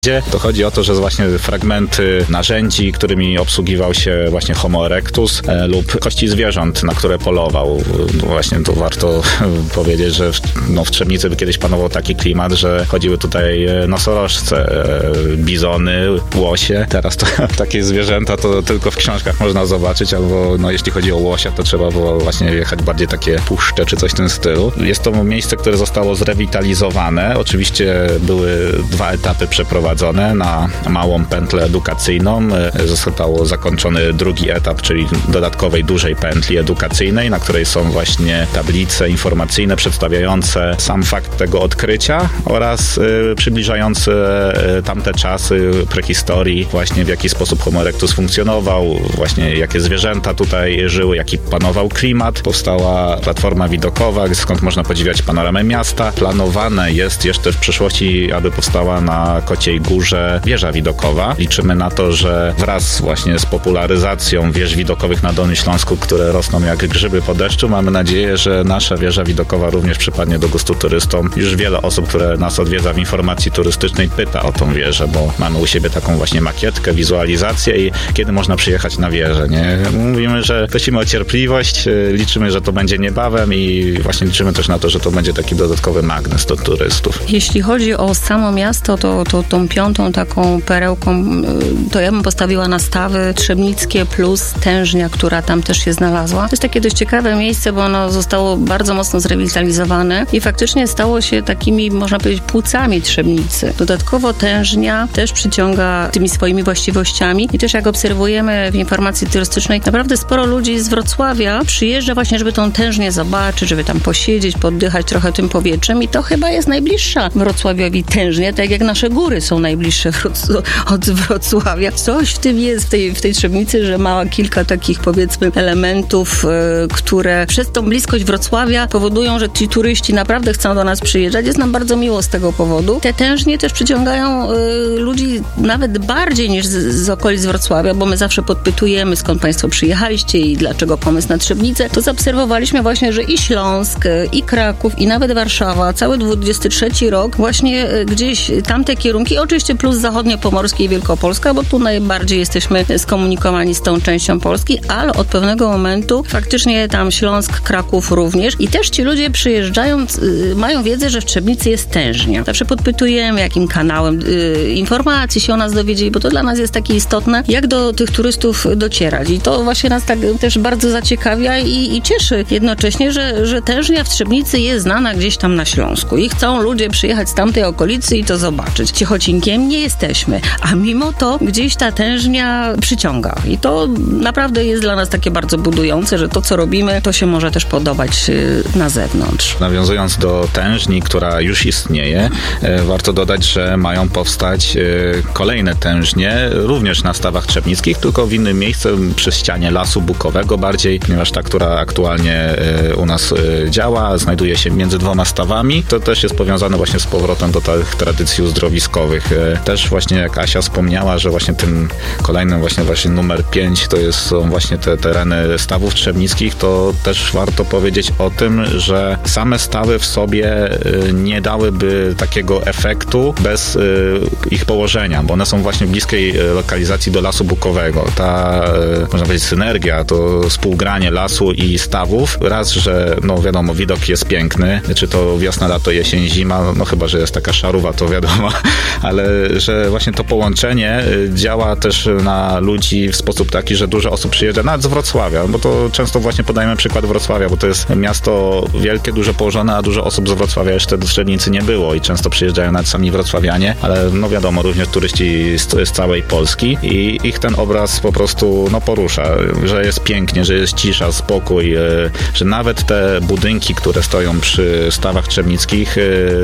To chodzi o to, że właśnie fragmenty narzędzi, którymi obsługiwał się właśnie Homo erectus lub kości zwierząt, na które polował. Właśnie tu warto powiedzieć, że w Trzebnicy kiedyś panował taki klimat, że chodziły tutaj nosorożce, bizony, łosie. Teraz to takie zwierzęta to tylko w książkach można zobaczyć, albo jeśli chodzi o łosia, to trzeba było właśnie jechać bardziej takie puszcze czy coś w tym stylu. Jest to miejsce, które zostało zrewitalizowane. Oczywiście były 2 etapy przeprowadzone na małą pętlę edukacyjną. Został zakończony drugi etap, czyli dodatkowej dużej pętli edukacyjnej, na której są właśnie tablice informacyjne przedstawiające sam fakt tego odkrycia oraz przybliżające tamte czasy prehistorii, właśnie w jaki sposób Homo erectus funkcjonował, właśnie jakie zwierzęta tutaj żyły, jaki panował klimat. Powstała platforma widokowa, skąd można podziwiać panoramę miasta. Planowane jest jeszcze w przyszłości, aby powstała na Kociej Górze wieża widokowa. Liczymy na to, że wraz właśnie z popularyzacją wież widokowych na Dolnym Śląsku, które rosną jak grzyby po deszczu, mamy nadzieję, że nasza wieża widokowa również przypadnie do gustu turystom. Już wiele osób, które nas odwiedza w informacji turystycznej, pyta o tą wieżę, bo mamy u siebie taką właśnie makietkę, wizualizację i kiedy można przyjechać na wieżę, nie? Mówimy, że prosimy o cierpliwość, liczymy, że to będzie niebawem i właśnie liczymy też na to, że to będzie taki dodatkowy magnes do turystów. Jeśli chodzi o samo miasto, to tą piątą taką perełką, to ja bym postawiła na Stawy Trzebnickie plus Tężnia, która tam też się znalazła. To jest takie dość ciekawe miejsce, bo ono zostało bardzo mocno zrewitalizowane i faktycznie stało się takimi, można powiedzieć, płucami Trzebnicy. Dodatkowo Tężnia też przyciąga tymi swoimi właściwościami i też jak obserwujemy w informacji turystycznej, naprawdę sporo ludzi z Wrocławia przyjeżdża właśnie, żeby tą Tężnię zobaczyć, żeby tam posiedzieć, poddychać trochę tym powietrzem i to chyba jest najbliższa Wrocławiowi Tężnia, tak jak nasze góry są najbliższe od Wrocławia. Coś w tym jest w tej Trzebnicy, że ma kilka takich, powiedzmy, elementów, które przez tą bliskość Wrocławia powodują, że ci turyści naprawdę chcą do nas przyjeżdżać. Jest nam bardzo miło z tego powodu. Te Tężnie też przyciągają ludzi nawet bardziej niż z okolic Wrocławia, bo my zawsze podpytujemy, skąd państwo przyjechaliście i dlaczego pomysł na Trzebnicę. To zaobserwowaliśmy właśnie, że i Śląsk, i Kraków, i nawet Warszawa, cały 23 rok właśnie gdzieś tamte kierunki, oczywiście plus zachodniopomorskie i Wielkopolska, bo tu najbardziej jesteśmy skomunikowani z tą częścią Polski, ale od pewnego momentu faktycznie tam Śląsk, Kraków również i też ci ludzie przyjeżdżając mają wiedzę, że w Trzebnicy jest Tężnia. Zawsze podpytujemy, jakim kanałem informacji się o nas dowiedzieli, bo to dla nas jest takie istotne, jak do tych turystów docierać i to właśnie nas tak też bardzo zaciekawia i cieszy jednocześnie, że Tężnia w Trzebnicy jest znana gdzieś tam na Śląsku i chcą ludzie przyjechać z tamtej okolicy i to zobaczyć. Ciechocinkiem nie jesteśmy, a mimo to gdzieś ta Tężnia przyciąga i to naprawdę jest dla nas takie bardzo budujące, że to, co robimy, to się może też podobać na zewnątrz. Nawiązując do Tężni, która już istnieje, warto dodać, że mają powstać kolejne Tężnie, również na Stawach Trzebnickich, tylko w innym miejscu, przy ścianie Lasu Bukowego bardziej, ponieważ ta, która aktualnie u nas działa, znajduje się między 2 stawami. To też jest powiązane właśnie z powrotem do tych tradycji uzdrowiskowych. Też właśnie jak Asia wspomniała, że właśnie tym kolejnym właśnie numer 5 to są właśnie te tereny Stawów Trzebnickich, to też warto powiedzieć o tym, że same stawy w sobie nie dałyby takiego efektu bez ich położenia, bo one są właśnie w bliskiej lokalizacji do Lasu Bukowego. Ta, można powiedzieć, synergia, to współgranie lasu i stawów. Raz, że no wiadomo, widok jest piękny, czy to wiosna, lato, jesień, zima, no chyba, że jest taka szarówa, to wiadomo, ale że właśnie to połączenie działa też na ludzi w sposób taki, że dużo osób przyjeżdża, nawet z Wrocławia, bo to często właśnie podajemy przykład Wrocławia, bo to jest miasto wielkie, dużo położone, a dużo osób z Wrocławia jeszcze do Trzebnicy nie było i często przyjeżdżają nawet sami wrocławianie, ale no wiadomo, również turyści z całej Polski i ich ten obraz po prostu no porusza, że jest pięknie, że jest cisza, spokój, że nawet te budynki, które stoją przy Stawach Trzebnickich,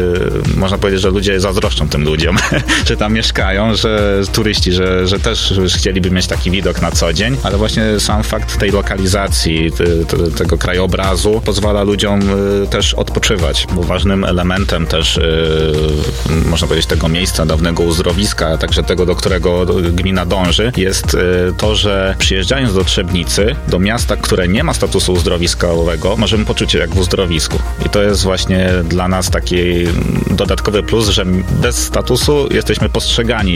można powiedzieć, że ludzie zazdroszczą tym ludziom, że tam mieszkają, że turyści, że też chcieliby mieć taki widok na co dzień, ale właśnie sam fakt tej lokalizacji, tego krajobrazu pozwala ludziom też odpoczywać, bo ważnym elementem też można powiedzieć tego miejsca, dawnego uzdrowiska, a także tego, do którego gmina dąży, jest to, że przyjeżdżając do Trzebnicy, do miasta, które nie ma statusu uzdrowiskowego, możemy poczuć się jak w uzdrowisku. I to jest właśnie dla nas taki dodatkowy plus, że bez statusu jesteśmy postrzegani